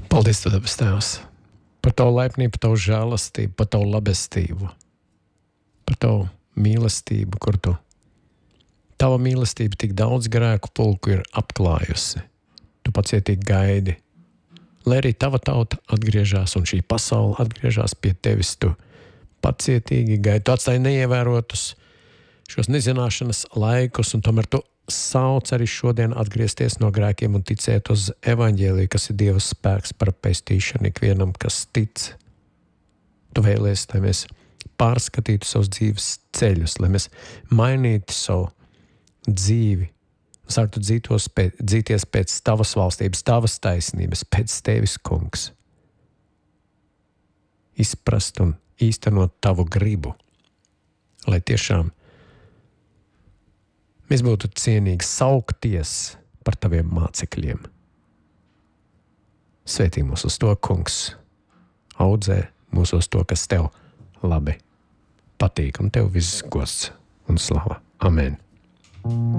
Paldies, Tev, debes Tēvs, par Tavu laipnību, par Tavu žēlastību, par Tavu labestību, par Tavu mīlestību, kur Tu. Tava mīlestība tik daudz grēku pulku ir apklājusi. Tu pacietīgi gaidi, lai arī Tava tauta atgriežas un šī pasaule atgriežas pie Tevis. Tu pacietīgi gaidi, Tu atstāji neievērotus šos nezināšanas laikus, un tomēr Tu sauc arī šodien atgriezties no grēkiem un ticēt uz evaņģēliju, kas ir Dieva spēks par pestīšanu ikvienam, kas tic. Tu vēlies, lai mēs pārskatītu savus dzīves ceļus, lai mēs mainītu savu dzīvi, sāktu dzīties pēc Tavas valstības, Tavas taisnības, pēc Tevis, Kungs. Izprast un īstenot Tavu gribu, lai tiešām mēs būtu cienīgi saukties par Taviem mācekļiem. Svētī mūs uz to, Kungs, audzē mūs uz to, kas Tev labi patīk, un Tev viss gods un slava. Amen.